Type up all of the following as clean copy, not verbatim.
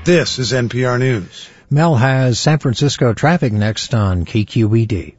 This is NPR News. Mel has San Francisco traffic next on KQED.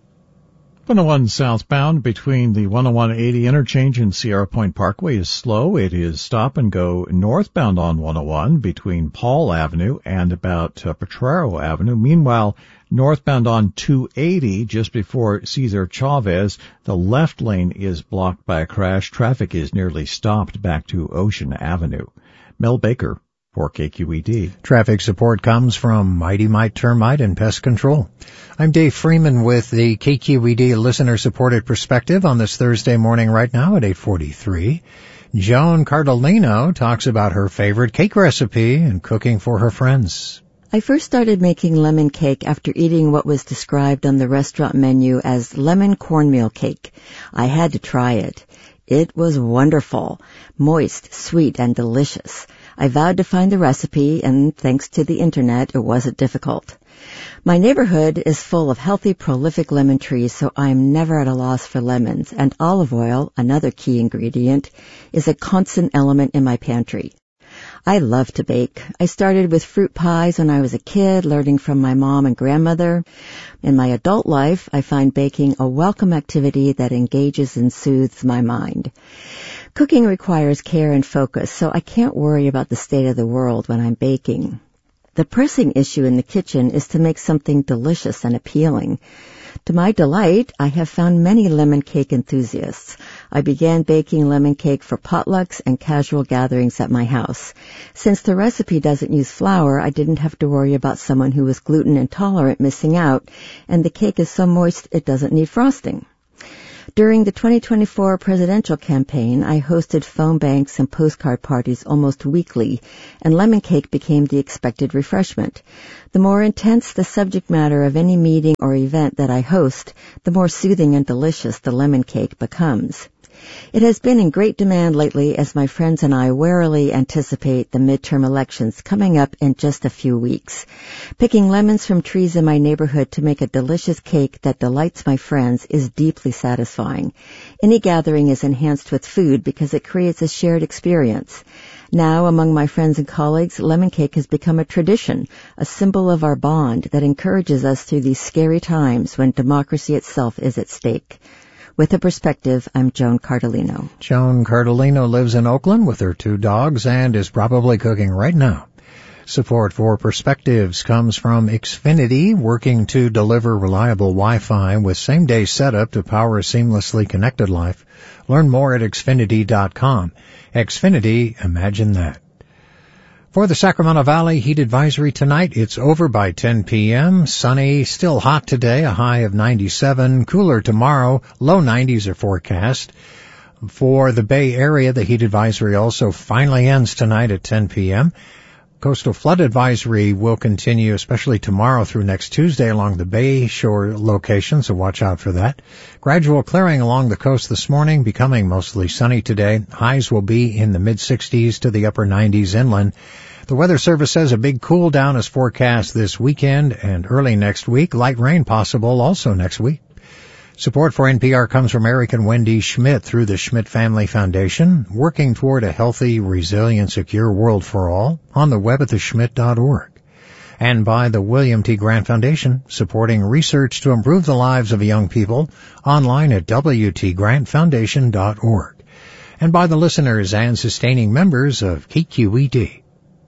101 southbound between the 101-80 interchange and Sierra Point Parkway is slow. It is stop and go northbound on 101 between Paul Avenue and about Potrero Avenue. Meanwhile, northbound on 280 just before Cesar Chavez, the left lane is blocked by a crash. Traffic is nearly stopped back to Ocean Avenue. Mel Baker for KQED. Traffic support comes from Mighty Mite Termite and Pest Control. I'm Dave Freeman with the KQED listener-supported perspective on this Thursday morning right now at 8:43. Joan Cardolino talks about her favorite cake recipe and cooking for her friends. I first started making lemon cake after eating what was described on the restaurant menu as lemon cornmeal cake. I had to try it. It was wonderful, moist, sweet, and delicious. I vowed to find the recipe, and thanks to the internet, it wasn't difficult. My neighborhood is full of healthy, prolific lemon trees, so I am never at a loss for lemons, and olive oil, another key ingredient, is a constant element in my pantry. I love to bake. I started with fruit pies when I was a kid, learning from my mom and grandmother. In my adult life, I find baking a welcome activity that engages and soothes my mind. Cooking requires care and focus, so I can't worry about the state of the world when I'm baking. The pressing issue in the kitchen is to make something delicious and appealing. To my delight, I have found many lemon cake enthusiasts. I began baking lemon cake for potlucks and casual gatherings at my house. Since the recipe doesn't use flour, I didn't have to worry about someone who was gluten intolerant missing out, and the cake is so moist it doesn't need frosting. During the 2024 presidential campaign, I hosted phone banks and postcard parties almost weekly, and lemon cake became the expected refreshment. The more intense the subject matter of any meeting or event that I host, the more soothing and delicious the lemon cake becomes. It has been in great demand lately as my friends and I warily anticipate the midterm elections coming up in just a few weeks. Picking lemons from trees in my neighborhood to make a delicious cake that delights my friends is deeply satisfying. Any gathering is enhanced with food because it creates a shared experience. Now, among my friends and colleagues, lemon cake has become a tradition, a symbol of our bond that encourages us through these scary times when democracy itself is at stake. With a perspective, I'm Joan Cardolino. Joan Cardolino lives in Oakland with her 2 dogs and is probably cooking right now. Support for Perspectives comes from Xfinity, working to deliver reliable Wi-Fi with same-day setup to power a seamlessly connected life. Learn more at Xfinity.com. Xfinity, imagine that. For the Sacramento Valley Heat Advisory tonight, it's over by 10 p.m. Sunny, still hot today, a high of 97. Cooler tomorrow, low 90s are forecast. For the Bay Area, the heat advisory also finally ends tonight at 10 p.m. Coastal flood advisory will continue, especially tomorrow through next Tuesday along the Bay Shore location, so watch out for that. Gradual clearing along the coast this morning, becoming mostly sunny today. Highs will be in the mid-60s to the upper 90s inland. The Weather Service says a big cool down is forecast this weekend and early next week. Light rain possible also next week. Support for NPR comes from Eric and Wendy Schmidt through the Schmidt Family Foundation, working toward a healthy, resilient, secure world for all, on the web at theschmidt.org. And by the William T. Grant Foundation, supporting research to improve the lives of young people, online at wtgrantfoundation.org. And by the listeners and sustaining members of KQED.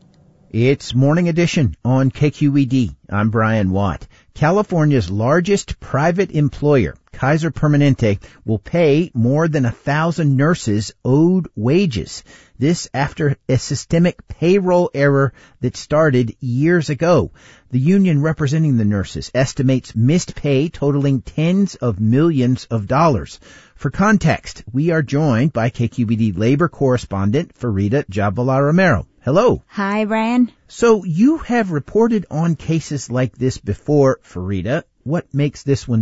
It's Morning Edition on KQED. I'm Brian Watt. California's largest private employer, Kaiser Permanente, will pay more than 1,000 nurses owed wages. This after a systemic payroll error that started years ago. The union representing the nurses estimates missed pay totaling tens of millions of dollars. For context, we are joined by KQED labor correspondent Farida Jhabvala-Romero. Hello. Hi, Brian. So you have reported on cases like this before, Farida. What makes this one different?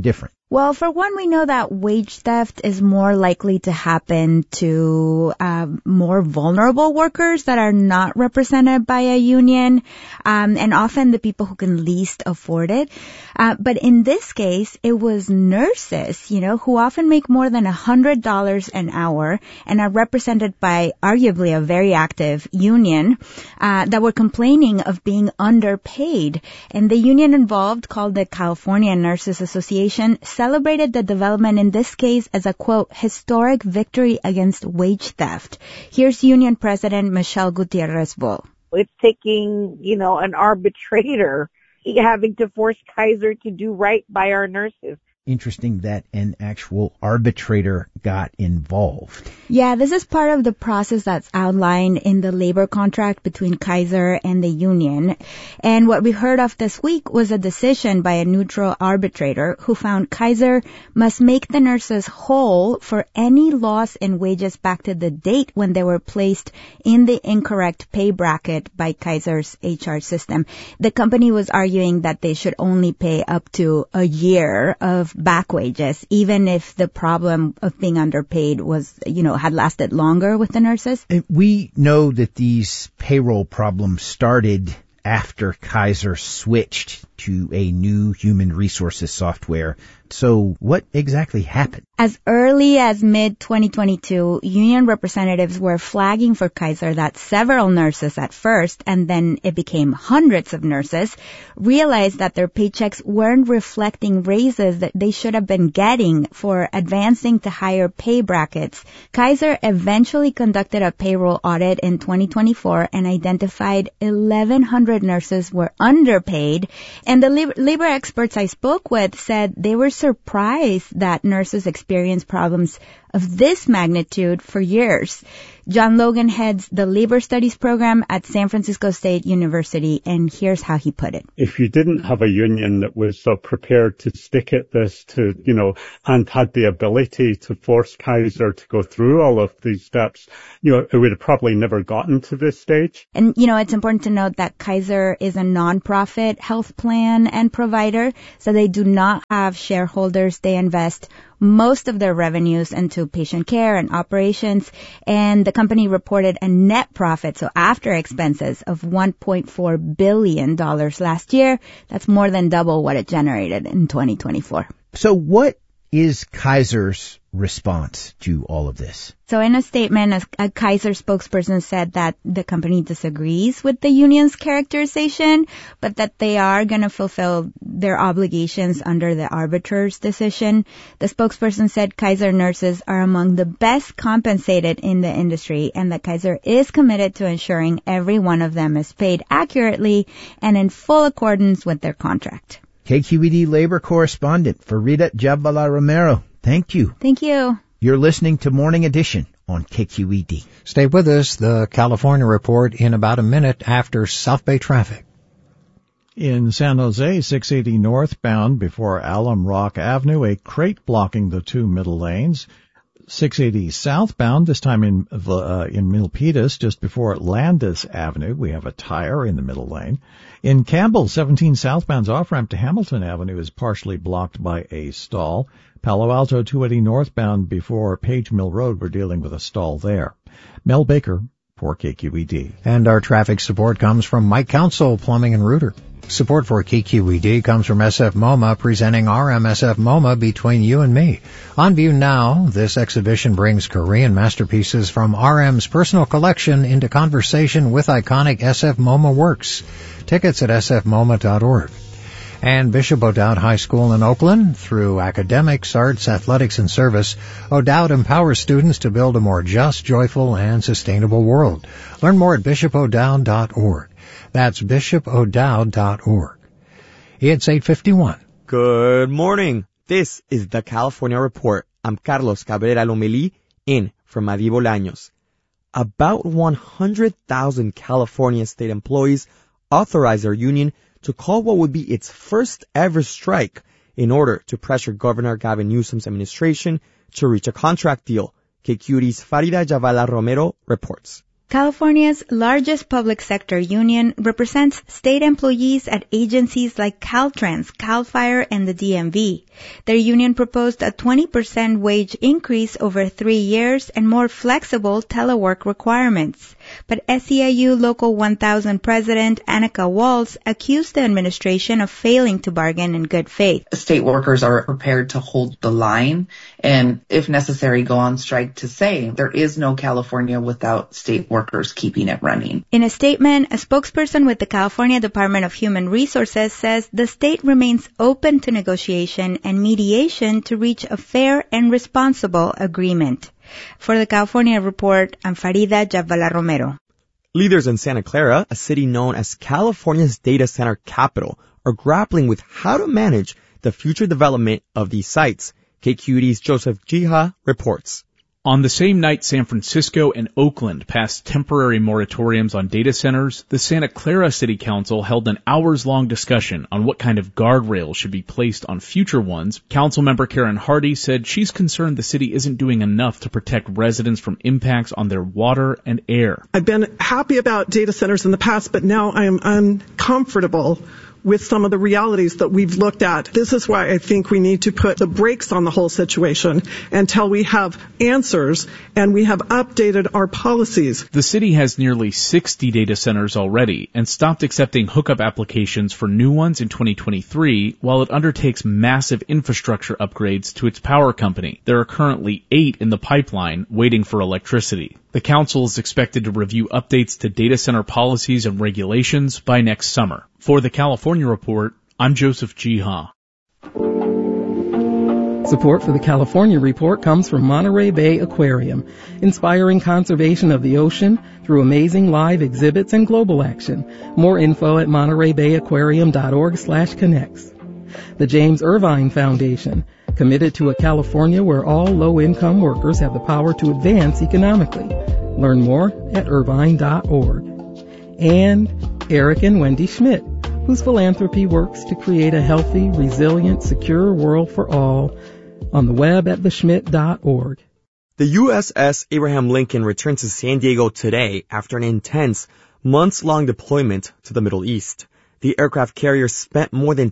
Well, for one, we know that wage theft is more likely to happen to more vulnerable workers that are not represented by a union, and often the people who can least afford it. But in this case, it was nurses, who often make more than $100 an hour and are represented by arguably a very active union that were complaining of being underpaid. And the union involved, called the California Nurses Association, celebrated the development in this case as a, quote, historic victory against wage theft. Here's Union President Michelle Gutierrez-Bull. It's taking, an arbitrator having to force Kaiser to do right by our nurses. Interesting that an actual arbitrator got involved. Yeah, this is part of the process that's outlined in the labor contract between Kaiser and the union. And what we heard of this week was a decision by a neutral arbitrator who found Kaiser must make the nurses whole for any loss in wages back to the date when they were placed in the incorrect pay bracket by Kaiser's HR system. The company was arguing that they should only pay up to a year of back wages, even if the problem of being underpaid was, had lasted longer with the nurses. We know that these payroll problems started after Kaiser switched to a new human resources software. So what exactly happened? As early as mid-2022, union representatives were flagging for Kaiser that several nurses at first, and then it became hundreds of nurses, realized that their paychecks weren't reflecting raises that they should have been getting for advancing to higher pay brackets. Kaiser eventually conducted a payroll audit in 2024 and identified 1,100 nurses were underpaid. And the labor experts I spoke with said they were surprised that nurses experience problems of this magnitude for years. John Logan heads the Labor Studies program at San Francisco State University, and here's how he put it. If you didn't have a union that was prepared to stick at this and had the ability to force Kaiser to go through all of these steps, it would have probably never gotten to this stage. And, it's important to note that Kaiser is a nonprofit health plan and provider, so they do not have shareholders. They invest most of their revenues into patient care and operations, and the company reported a net profit, so after expenses, of $1.4 billion last year. That's more than double what it generated in 2024. So what is Kaiser's response to all of this? So in a statement, a Kaiser spokesperson said that the company disagrees with the union's characterization, but that they are going to fulfill their obligations under the arbitrator's decision. The spokesperson said Kaiser nurses are among the best compensated in the industry, and that Kaiser is committed to ensuring every one of them is paid accurately and in full accordance with their contract. KQED labor correspondent Farida Jabala Romero, thank you. Thank you. You're listening to Morning Edition on KQED. Stay with us. The California Report in about a minute after South Bay traffic. In San Jose, 680 northbound before Alum Rock Avenue, a crate blocking the two middle lanes. 680 southbound, this time in Milpitas, just before Landis Avenue, we have a tire in the middle lane. In Campbell, 17 southbound's off-ramp to Hamilton Avenue is partially blocked by a stall. Palo Alto, 280 northbound before Page Mill Road, we're dealing with a stall there. Mel Baker for KQED. And our traffic support comes from Mike Council, Plumbing and Rooter. Support for KQED comes from SF MoMA, presenting RMSF MoMA Between You and Me. On view now, this exhibition brings Korean masterpieces from RM's personal collection into conversation with iconic SF MoMA works. Tickets at sfmoma.org. And Bishop O'Dowd High School in Oakland, through academics, arts, athletics, and service, O'Dowd empowers students to build a more just, joyful, and sustainable world. Learn more at bishopodowd.org. That's bishopodowd.org. It's 8:51. Good morning. This is the California Report. I'm Carlos Cabrera Lomelí, in for Madi Bolaños. About 100,000 California state employees authorized their union to call what would be its first ever strike in order to pressure Governor Gavin Newsom's administration to reach a contract deal. KQED's Farida Jabala Romero reports. California's largest public sector union represents state employees at agencies like Caltrans, CAL FIRE, and the DMV. Their union proposed a 20% wage increase over 3 years and more flexible telework requirements. But SEIU Local 1000 President Annika Walz accused the administration of failing to bargain in good faith. State workers are prepared to hold the line and, if necessary, go on strike to say there is no California without state workers keeping it running. In a statement, a spokesperson with the California Department of Human Resources says the state remains open to negotiation and mediation to reach a fair and responsible agreement. For the California Report, I'm Farida Jabvala Romero. Leaders in Santa Clara, a city known as California's data center capital, are grappling with how to manage the future development of these sites. KQED's Joseph Jiha reports. On the same night San Francisco and Oakland passed temporary moratoriums on data centers, the Santa Clara City Council held an hours-long discussion on what kind of guardrails should be placed on future ones. Councilmember Karen Hardy said she's concerned the city isn't doing enough to protect residents from impacts on their water and air. I've been happy about data centers in the past, but now I am uncomfortable with some of the realities that we've looked at. This is why I think we need to put the brakes on the whole situation until we have answers and we have updated our policies. The city has nearly 60 data centers already and stopped accepting hookup applications for new ones in 2023 while it undertakes massive infrastructure upgrades to its power company. There are currently 8 in the pipeline waiting for electricity. The council is expected to review updates to data center policies and regulations by next summer. For the California Report, I'm Joseph Jiha. Support for the California Report comes from Monterey Bay Aquarium, inspiring conservation of the ocean through amazing live exhibits and global action. More info at montereybayaquarium.org/connects. The James Irvine Foundation, committed to a California where all low-income workers have the power to advance economically. Learn more at irvine.org. And Eric and Wendy Schmidt, whose philanthropy works to create a healthy, resilient, secure world for all, on the web at theschmidt.org. The USS Abraham Lincoln returned to San Diego today after an intense, months-long deployment to the Middle East. The aircraft carrier spent more than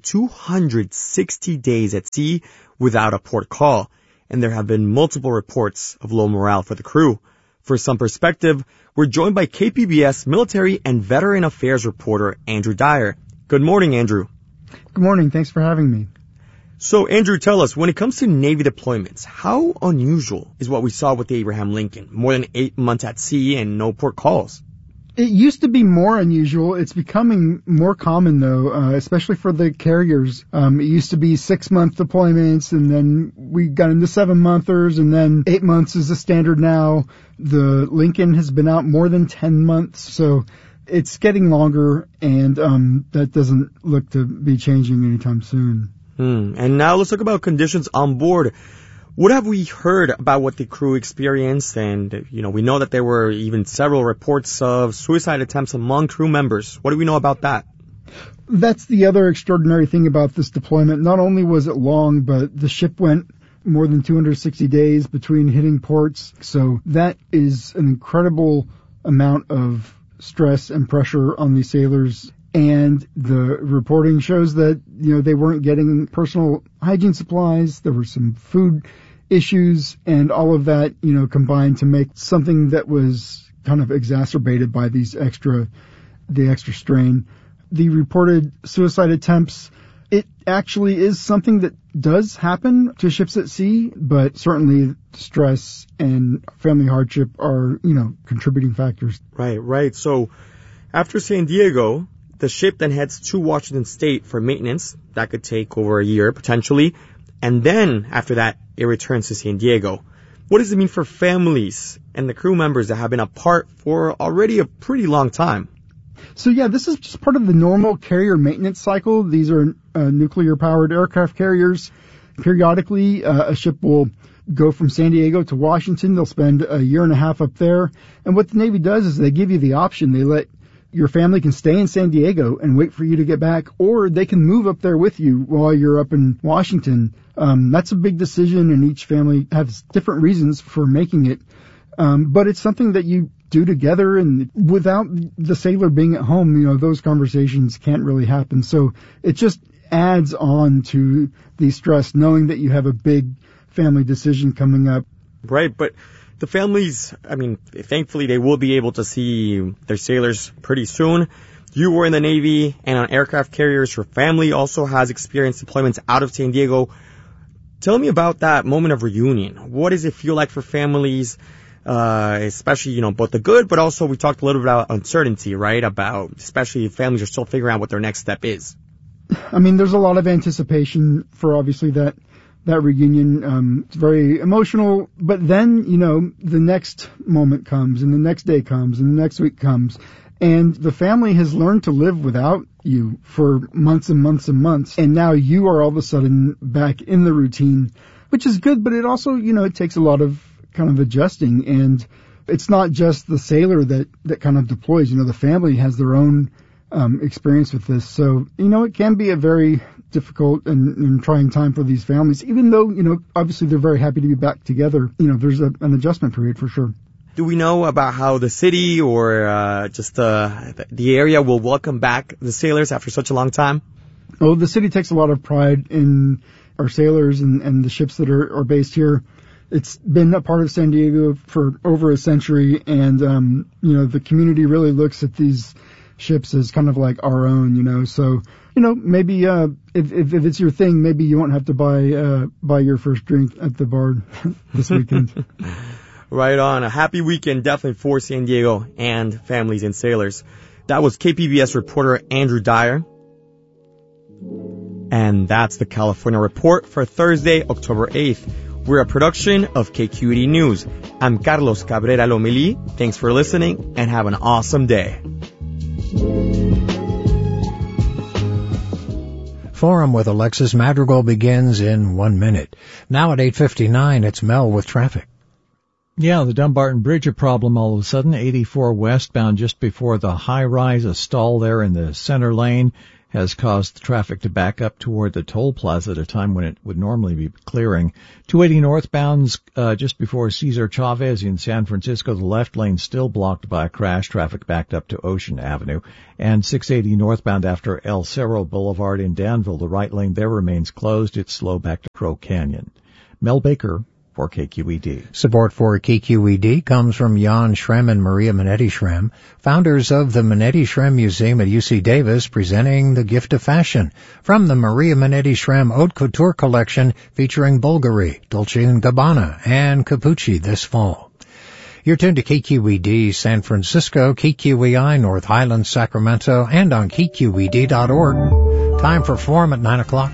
260 days at sea without a port call, and there have been multiple reports of low morale for the crew. For some perspective, we're joined by KPBS military and veteran affairs reporter Andrew Dyer. Good morning, Andrew. Good morning. Thanks for having me. So, Andrew, tell us, when it comes to Navy deployments, how unusual is what we saw with the Abraham Lincoln? More than 8 months at sea and no port calls. It used to be more unusual. It's becoming more common, though, especially for the carriers. It used to be 6-month deployments, and then we got into 7-monthers, and then 8 months is the standard now. The Lincoln has been out more than 10 months, so it's getting longer, and that doesn't look to be changing anytime soon. And now let's talk about conditions on board. What have we heard about what the crew experienced? And, we know that there were even several reports of suicide attempts among crew members. What do we know about that? That's the other extraordinary thing about this deployment. Not only was it long, but the ship went more than 260 days between hitting ports. So that is an incredible amount of stress and pressure on these sailors. And the reporting shows that, they weren't getting personal hygiene supplies. There were some food issues, and all of that, combined to make something that was kind of exacerbated by the extra strain. The reported suicide attempts, it actually is something that does happen to ships at sea, but certainly stress and family hardship are, contributing factors. Right. So after San Diego, the ship then heads to Washington State for maintenance. That could take over a year, potentially. And then, after that, it returns to San Diego. What does it mean for families and the crew members that have been apart for already a pretty long time? So, this is just part of the normal carrier maintenance cycle. These are nuclear-powered aircraft carriers. Periodically, a ship will go from San Diego to Washington. They'll spend a year and a half up there. And what the Navy does is they give you the option. They let your family can stay in San Diego and wait for you to get back, or they can move up there with you while you're up in Washington. That's a big decision, and each family has different reasons for making it. But it's something that you do together, and without the sailor being at home, those conversations can't really happen. So it just adds on to the stress, knowing that you have a big family decision coming up. Right, but the families, thankfully they will be able to see their sailors pretty soon. You were in the Navy and on aircraft carriers. Your family also has experienced deployments out of San Diego. Tell me about that moment of reunion. What does it feel like for families, especially, both the good, but also we talked a little bit about uncertainty, right? About, especially if families are still figuring out what their next step is. There's a lot of anticipation for obviously that reunion. It's very emotional, but then, the next moment comes, and the next day comes, and the next week comes, and the family has learned to live without you for months and months and months, and now you are all of a sudden back in the routine, which is good, but it also, it takes a lot of kind of adjusting, and it's not just the sailor that kind of deploys, the family has their own experience with this. So, it can be a very difficult and trying time for these families, even though, obviously they're very happy to be back together. There's an adjustment period for sure. Do we know about how the city or just the area will welcome back the sailors after such a long time? Oh, the city takes a lot of pride in our sailors and the ships that are based here. It's been a part of San Diego for over a century, and, the community really looks at these ships as kind of like our own, so, maybe, if it's your thing, maybe you won't have to buy your first drink at the bar this weekend. Right on. A happy weekend definitely for San Diego and families and sailors. That was KPBS reporter Andrew Dyer. And that's the California Report for Thursday, October 8th. We're a production of KQED News. I'm Carlos Cabrera Lomelí. Thanks for listening and have an awesome day. Forum with Alexis Madrigal begins in 1 minute. Now at 8:59, it's Mel with traffic. Yeah, the Dumbarton Bridge, a problem all of a sudden. 84 westbound just before the high-rise. A stall there in the center lane has caused traffic to back up toward the toll plaza at a time when it would normally be clearing. 280 northbound just before Cesar Chavez in San Francisco. The left lane still blocked by a crash. Traffic backed up to Ocean Avenue. And 680 northbound after El Cerro Boulevard in Danville. The right lane there remains closed. It's slow back to Crow Canyon. Mel Baker for KQED. Support for KQED comes from Jan Schrem and Maria Minetti Schrem, founders of the Minetti Schrem Museum at UC Davis, presenting The Gift of Fashion from the Maria Minetti Schrem Haute Couture collection featuring Bulgari, Dolce & Gabbana, and Capucci this fall. You're tuned to KQED San Francisco, KQEI North Highlands, Sacramento, and on KQED.org. Time for Forum at 9 o'clock.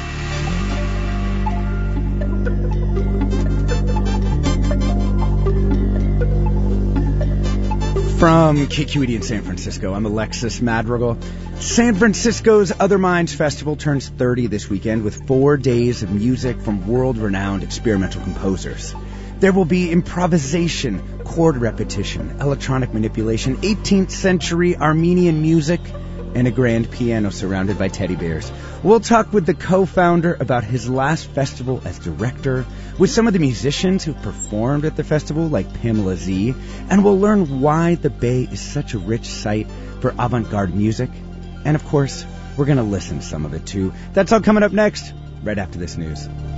From KQED in San Francisco, I'm Alexis Madrigal. San Francisco's Other Minds Festival turns 30 this weekend with 4 days of music from world-renowned experimental composers. There will be improvisation, chord repetition, electronic manipulation, 18th century Armenian music, and a grand piano surrounded by teddy bears. We'll talk with the co-founder about his last festival as director, with some of the musicians who've performed at the festival, like Pamela Z, and we'll learn why the Bay is such a rich site for avant-garde music. And of course, we're going to listen to some of it too. That's all coming up next, right after this news.